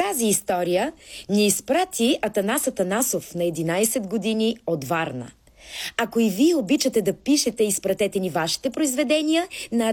Тази история ни изпрати Атанас Атанасов на 11 години от Варна. Ако и вие обичате да пишете, изпратете ни вашите произведения на